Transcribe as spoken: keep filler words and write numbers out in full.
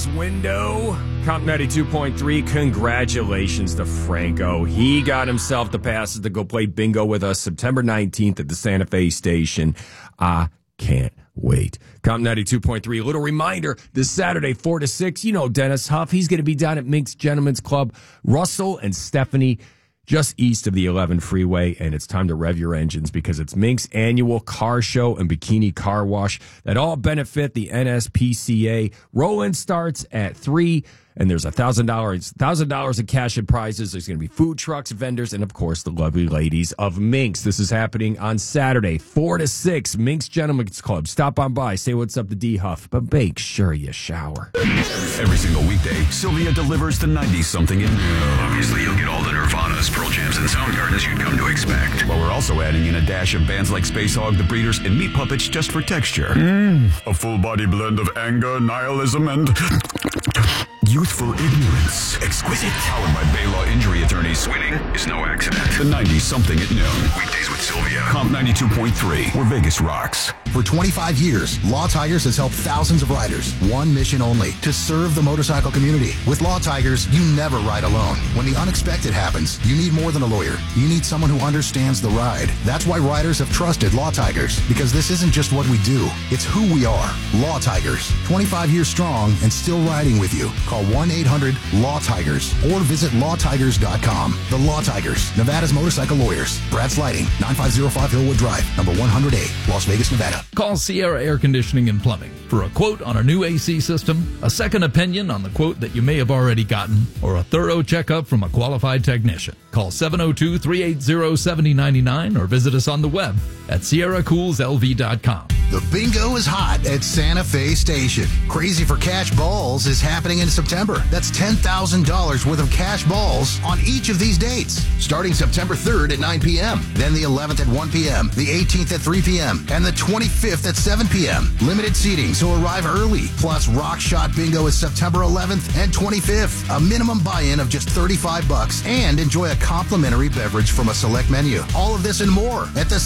this window. Comp ninety-two point three, congratulations to Franco. He got himself the passes to go play bingo with us September nineteenth at the Santa Fe station. I can't wait. Comp ninety-two point three, a little reminder, this Saturday, four to six, you know Dennis Huff. He's going to be down at Mink's Gentlemen's Club. Russell and Stephanie, just east of the eleven freeway, and it's time to rev your engines because it's Mink's annual car show and bikini car wash that all benefit the N S P C A. Roll-in starts at three, and there's one thousand dollars one thousand dollars in cash and prizes. There's going to be food trucks, vendors, and, of course, the lovely ladies of Mink's. This is happening on Saturday, four to six, Mink's Gentlemen's Club. Stop on by, say what's up to D. Huff, but make sure you shower. Every single weekday, Sylvia delivers the ninety-something in noon. Obviously, you'll get all the Nirvanas, Pearl Jams, and Soundgarden as you'd come to expect. But we're also adding in a dash of bands like Space Hog, The Breeders, and Meat Puppets just for texture. Mm. A full-body blend of anger, nihilism, and youthful ignorance. Exquisite. Powered by Baylaw Injury Attorneys. Winning is no accident. The ninety-something at noon. Weekdays with Sylvia. Comp ninety-two point three, where Vegas rocks. For twenty-five years, Law Tigers has helped thousands of riders. One mission only, to serve the motorcycle community. With Law Tigers, you never ride alone. When the unexpected happens, you need more than a lawyer. You need someone who understands the ride. That's why riders have trusted Law Tigers, because this isn't just what we do, it's who we are. Law Tigers, twenty-five years strong and still riding with you. Call one eight hundred law tigers or visit law tigers dot com. The Law Tigers, Nevada's motorcycle lawyers. Brad Sliding, nine five zero five Hillwood Drive, number one hundred A, Las Vegas, Nevada. Call Sierra Air Conditioning and Plumbing for a quote on a new A C system, a second opinion on the quote that you may have already gotten, or a thorough checkup from a qualified technician. Call seven oh two, three eight zero, seven oh nine nine or visit us on the web at sierra cools l v dot com. The bingo is hot at Santa Fe Station. Crazy for Cash Balls is happening in September. That's ten thousand dollars worth of cash balls on each of these dates. Starting September third at nine p.m., then the eleventh at one p.m., the eighteenth at three p.m., and the twenty-fifth at seven p.m. Limited seating, so arrive early. Plus, Rock Shot Bingo is September eleventh and twenty-fifth. A minimum buy-in of just thirty-five bucks and enjoy a complimentary beverage from a select menu. All of this and more at the